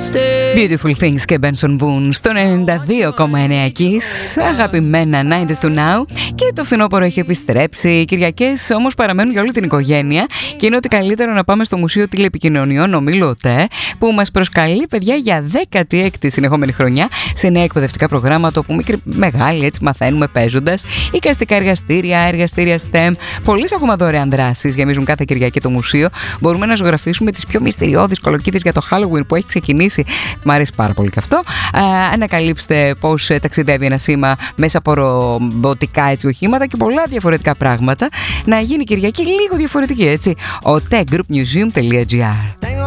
Beautiful Things και Benson Boone στο 92,9 Kiss. Αγαπημένα 90s to now. Και το φθινόπωρο έχει επιστρέψει. Οι Κυριακές όμως παραμένουν για όλη την οικογένεια. Και είναι ότι καλύτερο να πάμε στο Μουσείο Τηλεπικοινωνιών Ομίλου ΟΤΕ, που μας προσκαλεί, παιδιά, για 16η συνεχόμενη χρονιά σε νέα εκπαιδευτικά προγράμματα, όπου μικροί μεγάλοι έτσι μαθαίνουμε παίζοντας. Εικαστικά εργαστήρια, εργαστήρια STEM. Πολλές ακόμα δωρεάν δράσεις γεμίζουν κάθε Κυριακή το μουσείο. Μπορούμε να ζωγραφίσουμε τις πιο μυστηριώδεις κολοκύθες για το Halloween που έχει ξεκινήσει. Μ' αρέσει πάρα πολύ και αυτό. Ανακαλύψτε πώς ταξιδεύει ένα σήμα μέσα από ρομποτικά έτσι οχήματα και πολλά διαφορετικά πράγματα. Να γίνει Κυριακή λίγο διαφορετική, έτσι. OTEgroupmuseum.gr.